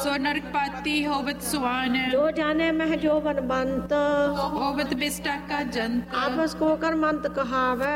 ਸੋ ਨਰਕ ਪਾਤੀ ਹੋਵਤ ਸੁਆਨ। जो जाने मह जो बनबंत ਹੋਵਤ ਬਿਸਟਾ ਕਾ ਜੰਤ। आपस को कर मंत कहावे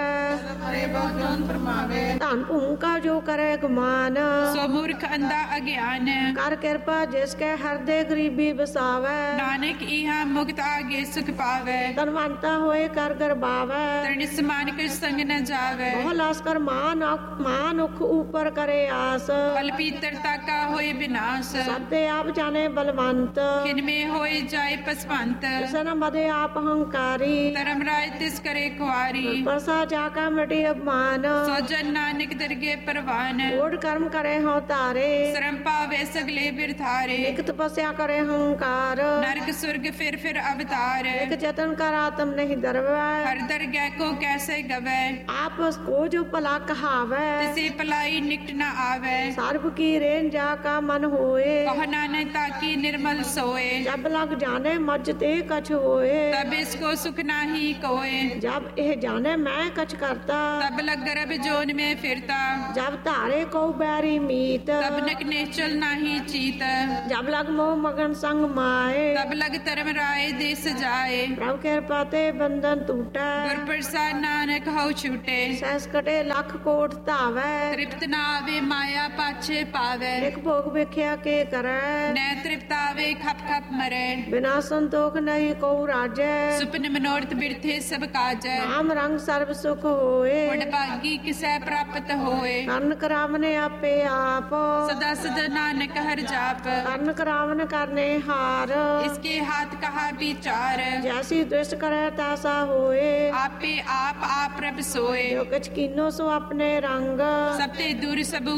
धन भूमि जो करे गुमान। ਸੋ ਮੂਰਖ ਅੰਧਾ ਅਗਿਆਨ। कर कृपा जिसके हृदय गरीबी बसावे। ਨਾਨਕ ਇਹਾ ਮੁਕਤ ਆਗੇ ਸੁਖ ਪਾਵੇ। धनवंता होए कर गरबावे। ਤ੍ਰਿਣ ਸਮਾਨ ਕਰ ਸੰਗ ਨ ਜਾਵੇ। मोह लास कर मान उख ऊपर करे आस। ਫਲ ਪੀਤਰਤਾ ਕਾ ਹੋਏ ਵਿਨਾਸ਼। सत्य आप जाने बलवंत ਖਿਨਮੇ ਹੋਏ ਜਾਏ ਪਸਵੰਤ। सन मदे आप अहंकारी। ਧਰਮ ਰਾਜ ਤਿਸ ਕਰੇ ਖੁਆਰੀ। परसा जाका मिटे अपमान। ਸੋ ਜਨ ਨਾਨਕ ਦਰਗੇ परवान। कोट कर्म करे हो तारे। ਸ਼ਰਮ ਪਾਵੇ ਸਗਲੇ ਬਿਰਥਾਰੇ। एक तपस्या करे हंकार। ਨਰਕ ਸੁਰਗ ਫਿਰ ਅਵਤਾਰ। एक जतन कर आत्म नहीं दरवे। ਹਰ ਦਰਗਹਿ ਕੋ ਕੈਸੇ ਗਵੈ। आपस को जो भला कहावे। ਤਿਸੇ ਭਲਾਈ ਨਿਕਟ ਨ ਆਵੈ। सर्व की रेन जाका मन होए। ਕਹ ਨਾਨਕ ਤਾਕੀ ਨਿਰਮਲ ਸੋਏ। जब लग जाने मज ते कछ होए। ਤਬ ਇਸ ਕੋ ਸੁਖ ਨਾਹੀ ਕੋਏ। जब यह जाने मैं कछ करता। ਤਬ ਲਗ ਗਰਭ ਜੋਨ ਮੈਂ ਫਿਰਤਾ। जब तारे को बैरी मीत। ਤਬ ਨਕ ਨਿਸ਼ਚਲ ਨਾਹੀ ਚੀਤ। जब लग मोह मगन संग माए। ਤਬ ਲਗ ਧਰਮ ਰਾਏ ਦੇ ਸਜਾਏ। प्रभु कृपा ते बंधन टूटे। ਗੁਰ ਪ੍ਰਸਾਦ ਨਾਨਕ ਹਉ ਛੂਟੇ। सहस कटे लख कोट धावे। ਤ੍ਰਿਪਤ ਨਾ ਆਵੇ ਮਾਇਆ ਪਾਛੇ ਪਾਵੇ। एक भोग वेख्या के करे। ਨੈ ਤ੍ਰਿਪਤ ਆਵੇ ਖਪ ਖਪ ਮਰੇ। बिना संतोख नहीं को राजे। ਸੁਪਨ ਮਨੋਰਥ ਬਿਰਥੇ ਸਭ ਕਾਜੈ। नाम रंग सर्व सुख होए। ਵਡ ਭਾਗੀ ਕਿਸੈ ਪ੍ਰਾਪਤ ਹੋਏ। कर्ण करावने आपे आप। ਸਦਾ ਸਦਾ ਨਾਨਕ ਹਰ ਜਾਪ। कर्ण करावन करने हार। ਇਸਕੇ ਹਾਥ ਕਹਾ ਵਿਚਾਰ। जैसी दृष्ट करे तैसा होए। ਆਪੇ ਆਪ ਪ੍ਰਭ ਸੋਏ। जो कछ कीनो सो अपने रंग। ਸਭ ਤੇ ਦੂਰ ਸਭ